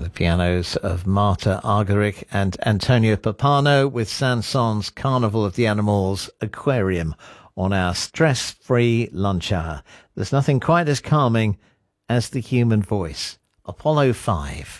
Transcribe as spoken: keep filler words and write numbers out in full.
The pianos of Marta Argerich and Antonio Papano with Sanson's Carnival of the Animals Aquarium on our stress-free lunch hour. There's nothing quite as calming as the human voice. Apollo five.